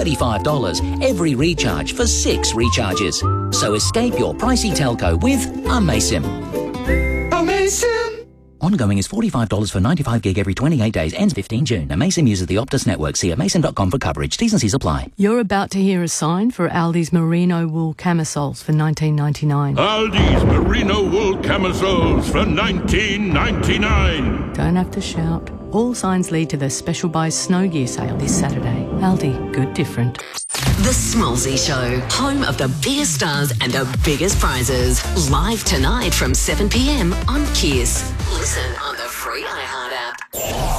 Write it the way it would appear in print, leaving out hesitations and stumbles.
$35 every recharge for 6 recharges. So escape your pricey telco with Amaysim. Amaysim! Ongoing is $45 for 95 gig every 28 days. Ends 15 June. Amaysim uses the Optus network. See amaysim.com for coverage. T's and C's apply. You're about to hear a sign for Aldi's merino wool camisoles for $19.99. Aldi's merino wool camisoles for $19.99. Don't have to shout. All signs lead to the Special Buys Snow Gear sale this Saturday. Aldi, good different. The Smallsy Show, home of the biggest stars and the biggest prizes. Live tonight from 7 p.m. on KISS. Listen on the free iHeart app.